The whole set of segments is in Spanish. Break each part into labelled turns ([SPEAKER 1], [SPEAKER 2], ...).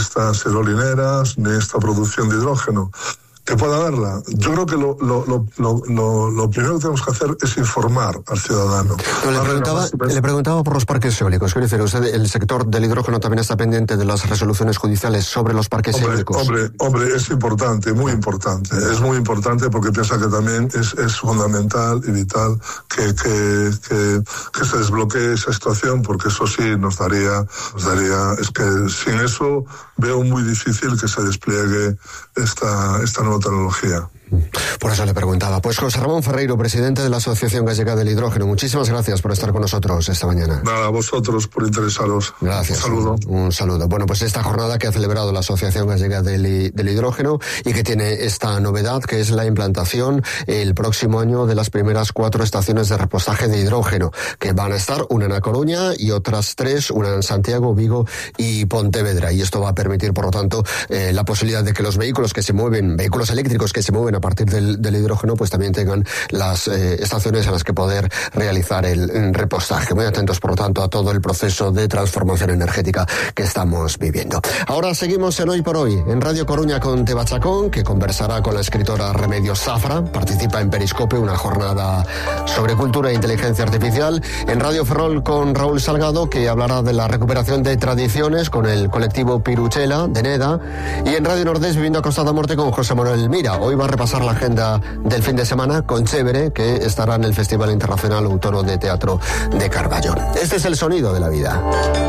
[SPEAKER 1] estas aerolineras ni esta producción de hidrógeno. Que pueda haberla. Yo creo que lo primero que tenemos que hacer es informar al ciudadano.
[SPEAKER 2] Le preguntaba por los parques eólicos. Quiero decir, usted, el sector del hidrógeno también está pendiente de las resoluciones judiciales sobre los parques eólicos.
[SPEAKER 1] Hombre, es importante, muy importante. Es muy importante porque piensa que también es fundamental y vital que se desbloquee esa situación, porque eso sí nos daría, es que sin eso veo muy difícil que se despliegue esta nueva tecnología.
[SPEAKER 2] Por eso le preguntaba. Pues José Ramón Ferreiro, presidente de la Asociación Gallega del Hidrógeno, muchísimas gracias por estar con nosotros esta mañana.
[SPEAKER 1] Nada, a vosotros por interesaros.
[SPEAKER 2] Gracias.
[SPEAKER 1] Un
[SPEAKER 2] saludo. Bueno, pues esta jornada que ha celebrado la Asociación Gallega del Hidrógeno y que tiene esta novedad, que es la implantación el próximo año de las primeras 4 estaciones de repostaje de hidrógeno, que van a estar una en A Coruña y otras 3, una en Santiago, Vigo y Pontevedra. Y esto va a permitir, por lo tanto, la posibilidad de que los vehículos eléctricos que se mueven a partir del hidrógeno, pues también tengan las estaciones en las que poder realizar el repostaje. Muy atentos, por lo tanto, a todo el proceso de transformación energética que estamos viviendo. Ahora seguimos en Hoy por Hoy, en Radio Coruña con Teba Chacón, que conversará con la escritora Remedios Zafra. Participa en Periscope, una jornada sobre cultura e inteligencia artificial. En Radio Ferrol con Raúl Salgado, que hablará de la recuperación de tradiciones con el colectivo Piruchela de Neda. Y en Radio Nordés, Viviendo a Costa da Morte, con José Manuel Mira. Hoy va a repasar la agenda del fin de semana con Chévere, que estará en el Festival Internacional Outono de Teatro de Carballo. Este es el sonido de la vida.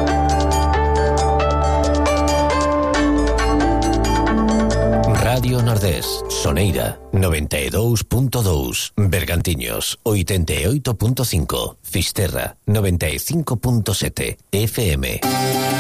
[SPEAKER 3] Radio Nordés, Soneira, 92.2, Bergantiños, 88.5, Fisterra, 95.7, FM.